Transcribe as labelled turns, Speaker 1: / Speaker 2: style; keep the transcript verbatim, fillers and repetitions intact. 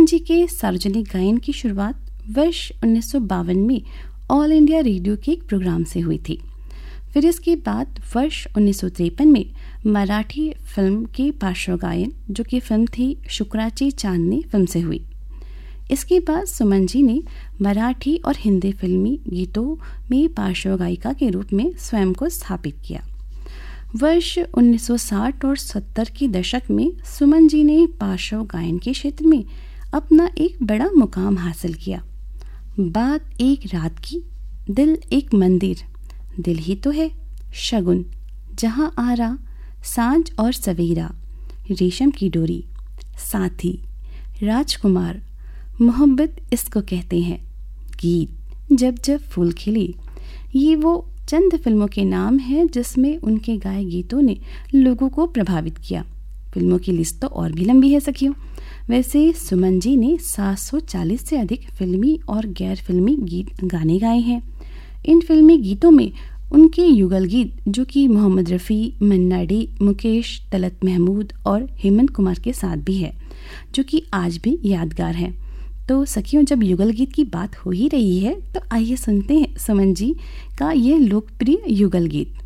Speaker 1: सुमन जी के सार्वजनिक गायन की शुरुआत वर्ष उन्नीस सौ बावन में ऑल इंडिया रेडियो के एक प्रोग्राम से हुई थी। फिर इसके बाद वर्ष उन्नीस सौ तिरपन में मराठी फिल्म के पार्श्व गायन, जो कि फिल्म थी शुक्राची चांदनी फिल्म से हुई। इसके बाद सुमन जी ने मराठी और हिंदी फिल्मी गीतों में पार्श्व गायिका के रूप में स्वयं को स्थापित किया। वर्ष उन्नीस सौ साठ और सत्तर के दशक में सुमन जी ने पार्श्व गायन के क्षेत्र में अपना एक बड़ा मुकाम हासिल किया। बात एक रात की, दिल एक मंदिर, दिल ही तो है, शगुन, जहां आरा, सांझ और सवेरा, रेशम की डोरी, साथी, राजकुमार, मोहब्बत इसको कहते हैं, गीत, जब जब फूल खिले, ये वो चंद फिल्मों के नाम हैं जिसमें उनके गाए गीतों ने लोगों को प्रभावित किया। फिल्मों की लिस्ट तो और भी लंबी है सखियों। वैसे सुमन जी ने सात सौ चालीस से अधिक फिल्मी और गैर फिल्मी गीत गाने गाए हैं। इन फिल्मी गीतों में उनके युगल गीत, जो कि मोहम्मद रफ़ी, मन्ना डे, मुकेश, तलत महमूद और हेमंत कुमार के साथ भी है, जो कि आज भी यादगार है। तो सखियों, जब युगल गीत की बात हो ही रही है तो आइए सुनते हैं सुमन जी का ये लोकप्रिय युगल गीत।